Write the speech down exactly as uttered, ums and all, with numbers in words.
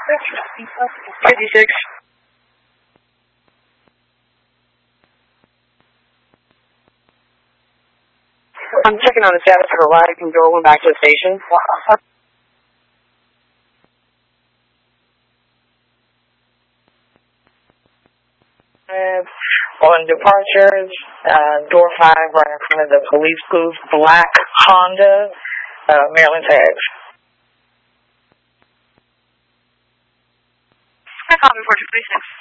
fifty-six. I'm checking on the status of the ride from going back to the station. Uh, on departures, uh, door five right in front of the police booth, black Honda, uh, Maryland tags. I call before two three six.